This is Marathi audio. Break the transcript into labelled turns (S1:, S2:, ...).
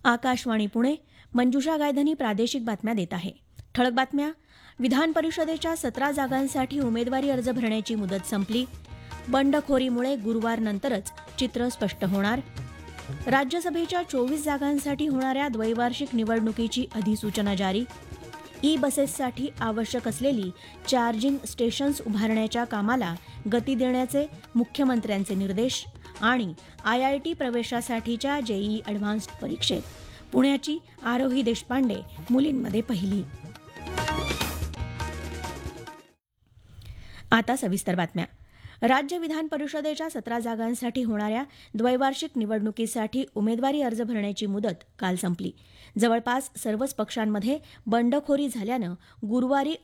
S1: आकाशवाणी पुणे. मंजुषा गायधनी प्रादेशिक बातम्या देत आहे. ठळक बातम्या. विधान परिषदेच्या 17 जागांसाठी उमेदवारी अर्ज भरण्याची मुदत संपली. बंडखोरीमुळे गुरुवारनंतरच चित्र स्पष्ट होणार. राज्यसभेच्या 24 जागांसाठी होणाऱ्या द्वैवार्षिक निवडणुकीची अधिसूचना जारी. ई बसेससाठी आवश्यक असलेली चार्जिंग स्टेशन्स उभारण्याच्या कामाला गती देण्याचे मुख्यमंत्र्यांचे निर्देश. आणि IIT प्रवेशासाठीच्या जेईई ॲडव्हान्स्ड परीक्षेत पुण्याची आरोही देशपांडे मुलींमध्ये पहिली. आता सविस्तर बातम्या. राज्य विधान परिषदेच्या 17 जागांसाठी होणाऱ्या द्वैवार्षिक निवडणुकीसाठी उमेदवारी अर्ज भरण्याची मुदत काल संपली. जवळपास सर्वच पक्षांमध्ये बंडखोरी झाल्यानं गुरुवारी